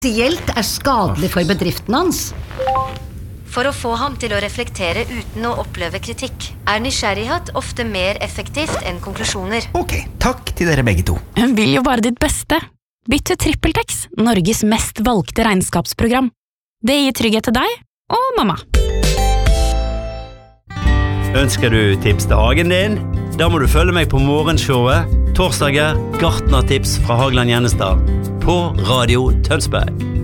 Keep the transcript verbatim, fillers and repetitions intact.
Spesielt er skadelig for bedriften hans. For å få ham til å reflektere uten å oppleve kritikk, er nysgjerrighet ofte mer effektivt enn konklusjoner. Ok, takk til dere begge to. Hun vil jo bare ditt beste. Bytt til TrippelTex, Norges mest valgte regnskapsprogram. Det gir trygghet til deg og mamma. Ønsker du tips til hagen din? Da må du følge meg på morgenshowet, torsdager, gartnertips fra Hagland Gjennestad, på Radio Tønsberg.